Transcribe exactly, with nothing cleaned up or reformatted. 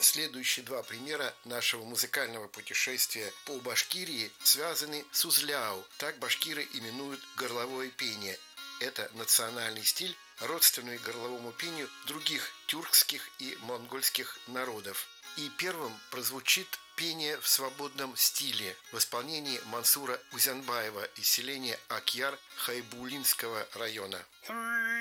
Следующие два примера нашего музыкального путешествия по Башкирии связаны с узляу. Так башкиры именуют горловое пение. Это национальный стиль, родственный горловому пению других тюркских и монгольских народов. И первым прозвучит пение в свободном стиле в исполнении Мансура Узянбаева из селения Акьяр Хайбулинского района.